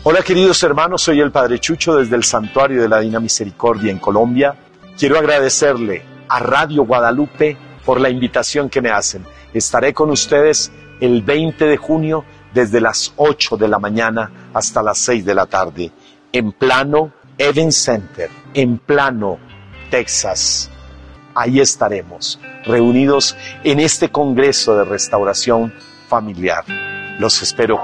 Hola queridos hermanos, soy el Padre Chucho desde el Santuario de la Divina Misericordia en Colombia. Quiero agradecerle a Radio Guadalupe por la invitación que me hacen. Estaré con ustedes el 20 de junio desde las 8 de la mañana hasta las 6 de la tarde en Plano Event Center, en Plano, Texas. Ahí estaremos reunidos en este Congreso de Restauración Familiar. Los espero